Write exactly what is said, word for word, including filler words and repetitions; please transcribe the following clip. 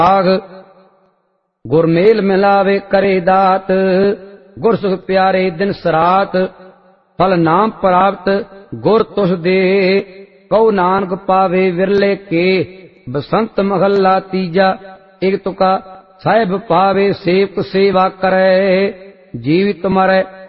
ਆਗ। ਗੁਰ ਮੇਲ ਮਿਲਾਵੇ ਕਰੇ ਦਾਤ, ਗੁਰ ਸੁਖ ਪਿਆਰੇ ਦਿਨ ਸਰਾਤ। ਫਲ ਨਾਮ ਪ੍ਰਾਪਤ ਗੁਰ ਤੁਸ ਦੇ, ਕਉ ਨਾਨਕ ਪਾਵੇ ਵਿਰਲੇ ਕੇ। ਬਸੰਤ ਮਹੱਲਾ ਤੀਜਾ। ਇਕ ਤੁਕਾ ਸਾਹਿਬ ਪਾਵੇ ਸੇਵਕ ਸੇਵਾ ਕਰੈ, ਜੀਵਿਤ ਮਰੈ